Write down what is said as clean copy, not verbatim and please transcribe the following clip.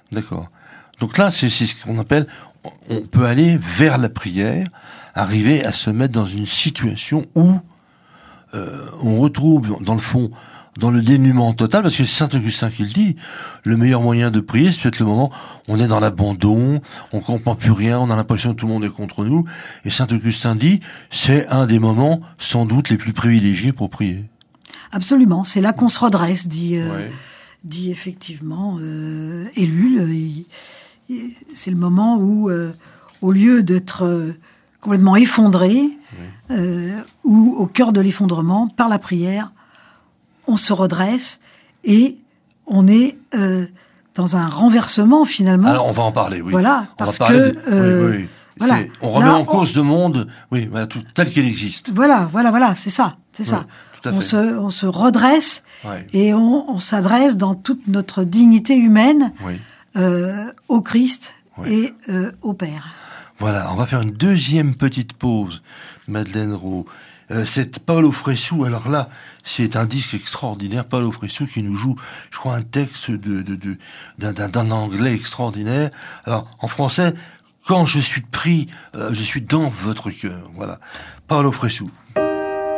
D'accord. Donc là, c'est ce qu'on appelle, on peut aller vers la prière, arriver à se mettre dans une situation où on retrouve, dans le fond, dans le dénuement total, parce que c'est Saint Augustin qui le dit, le meilleur moyen de prier, c'est peut-être le moment où on est dans l'abandon, on comprend plus rien, on a l'impression que tout le monde est contre nous, et Saint Augustin dit, c'est un des moments, sans doute, les plus privilégiés pour prier. Absolument, c'est là qu'on se redresse, dit effectivement Ellul. C'est le moment où, au lieu d'être complètement effondré, ou au cœur de l'effondrement, par la prière, on se redresse et on est dans un renversement finalement. Alors on va en parler, oui. Voilà, parce que voilà. On remet en cause le monde, oui, voilà, tout tel qu'il existe. Voilà, c'est ça. Tout à fait. On se redresse et on s'adresse dans toute notre dignité humaine au Christ et au Père. Voilà, on va faire une deuxième petite pause, Madeleine Rowe. C'est Paolo Fresu, alors là, c'est un disque extraordinaire, Paolo Fresu qui nous joue, je crois, un texte d'un anglais extraordinaire. Alors, en français, quand je suis pris, je suis dans votre cœur. Voilà. Paolo Fresu.